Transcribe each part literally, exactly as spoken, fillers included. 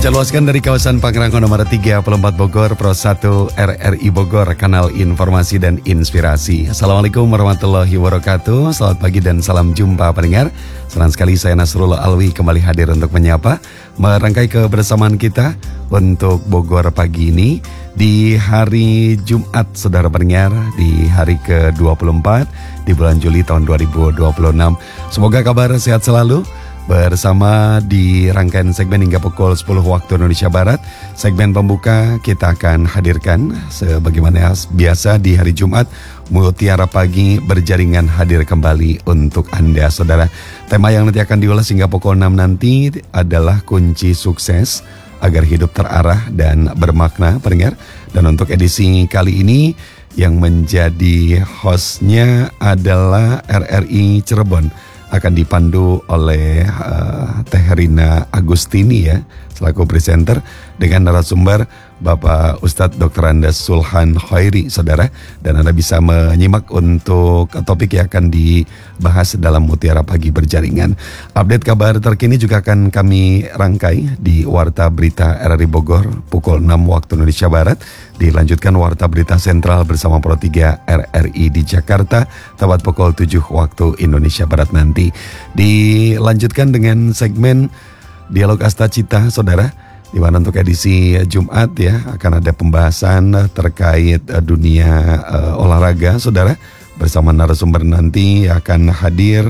Menjelaskan dari kawasan Pangrango nomor tiga puluh empat Bogor, Pro satu R R I Bogor, kanal informasi dan inspirasi. Assalamualaikum warahmatullahi wabarakatuh. Selamat pagi dan salam jumpa pendengar. Senang sekali saya Nasrullah Alwi kembali hadir untuk menyapa, merangkai kebersamaan kita untuk Bogor pagi ini di hari Jumat, saudara pendengar, di hari ke dua puluh empat di bulan Juli tahun dua ribu dua puluh enam. Semoga kabar sehat selalu. Bersama di rangkaian segmen hingga pukul sepuluh waktu Indonesia Barat. Segmen pembuka kita akan hadirkan sebagaimana biasa di hari Jumat, Mutiara Pagi berjaringan hadir kembali untuk Anda, saudara. Tema yang nanti akan diulas hingga pukul enam nanti adalah kunci sukses agar hidup terarah dan bermakna, pendengar. Dan untuk edisi kali ini yang menjadi hostnya adalah R R I Cirebon, akan dipandu oleh uh, Teh Rina Agustini ya, selaku presenter, dengan narasumber Bapak Ustadz Doktor Andes Sulhan Khairi, saudara. Dan Anda bisa menyimak untuk topik yang akan dibahas dalam Mutiara Pagi Berjaringan. Update kabar terkini juga akan kami rangkai di Warta Berita R R I Bogor pukul enam waktu Indonesia Barat. Dilanjutkan Warta Berita Sentral bersama Pro tiga R R I di Jakarta tepat pukul tujuh waktu Indonesia Barat nanti. Dilanjutkan dengan segmen Dialog Astacita, saudara, di mana untuk edisi Jumat ya akan ada pembahasan terkait dunia uh, olahraga, saudara, bersama narasumber nanti akan hadir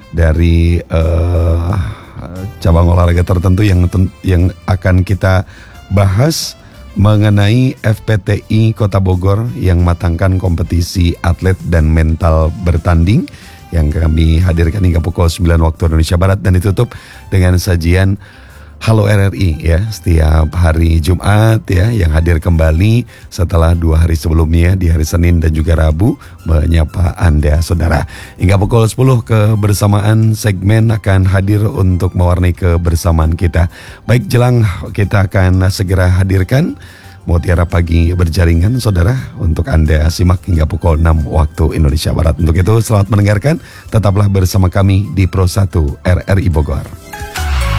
dari uh, cabang olahraga tertentu yang yang akan kita bahas mengenai F P T I Kota Bogor yang matangkan kompetisi atlet dan mental bertanding yang kami hadirkan hingga pukul sembilan waktu Indonesia Barat, dan ditutup dengan sajian Halo R R I ya, setiap hari Jumat ya, yang hadir kembali setelah dua hari sebelumnya di hari Senin dan juga Rabu menyapa Anda, saudara. Hingga pukul sepuluh kebersamaan segmen akan hadir untuk mewarnai kebersamaan kita. Baik, jelang kita akan segera hadirkan Mutiara Pagi Berjaringan, saudara, untuk Anda simak hingga pukul enam waktu Indonesia Barat. Untuk itu selamat mendengarkan, tetaplah bersama kami di Pro satu R R I Bogor.